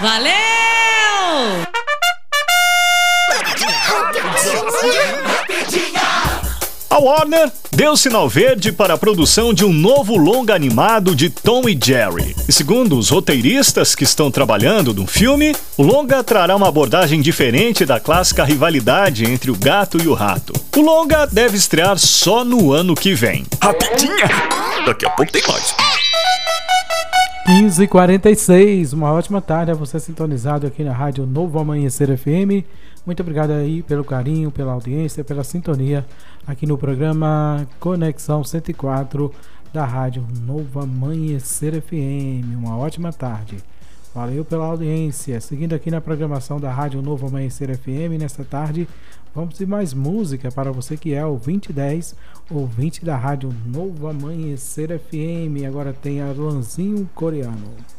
Valeu! A Warner deu sinal verde para a produção de um novo longa animado de Tom e Jerry. E segundo os roteiristas que estão trabalhando no filme, o longa trará uma abordagem diferente da clássica rivalidade entre o gato e o rato. O longa deve estrear só no ano que vem. Rapidinha! Daqui a pouco tem mais. 15h46, uma ótima tarde a você sintonizado aqui na Rádio Novo Amanhecer FM. Muito obrigado aí pelo carinho, pela audiência, pela sintonia aqui no programa Conexão 104 da Rádio Novo Amanhecer FM. Uma ótima tarde. Valeu pela audiência. Seguindo aqui na programação da Rádio Novo Amanhecer FM, nesta tarde, vamos de mais música para você que é ouvinte 10, ouvinte da Rádio Novo Amanhecer FM. Agora tem Alanzinho Coreano.